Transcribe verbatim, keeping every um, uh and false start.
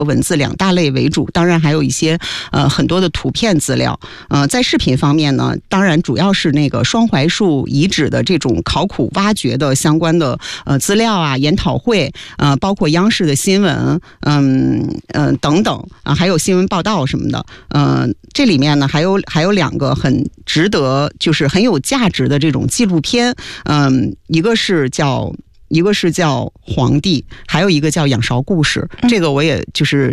文字两大类为主，当然还有一些呃很多的图片资料。呃，在视频方面呢，当然主要是那个双槐树遗址的这种考古挖掘的相关的呃资料啊、研讨会，呃，包括央视的新闻，嗯嗯、呃、等等啊，还有新闻报道什么的。呃，这里面呢还有还有两个很值得，就是很有价值的这种纪录片，嗯，一个是叫。一个是叫皇帝，还有一个叫仰韶故事，这个我也就是